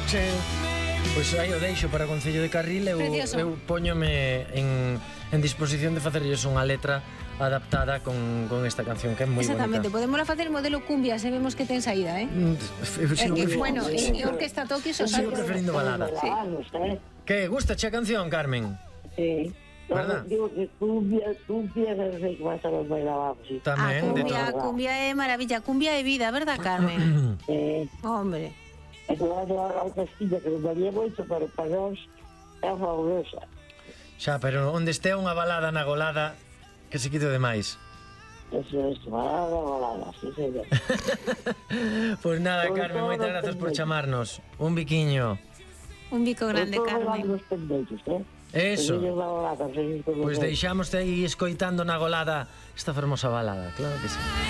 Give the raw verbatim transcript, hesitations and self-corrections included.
Che. Pois aí o deixo para o Concello de Carril. Eu, eu póñome en, en disposición de facerlles unha letra adaptada con, con esta canción, que é moi bonita. Exactamente, podemos facer modelo cumbia, se vemos que ten saída, eh? Eu sigo, eh, bueno, e Orquesta Tokio eu sigo preferindo balada. Sí. Que, gusta che a canción, Carmen? Sí. ¿Verdad? Digo que cumbia, cumbia, no sei que vas a los bailabados. Tamén, ah, de cumbia, todo. cumbia é maravilla, cumbia é vida, verdad, Carmen? Eh, Hombre. E que vai a la Castilla, que non valía moito, pero para nós é fabulosa. Xa, pero onde estea unha balada na golada, que se quite demais. Eso es, balada, balada, sí, señor. Pois nada, Carmen, moitas grazas por chamarnos. Un biquiño. Un bico grande, Carmen. Os pendentes, eh? Eso. Pois deixámoste aí escoitando na golada esta fermosa balada, claro que sí.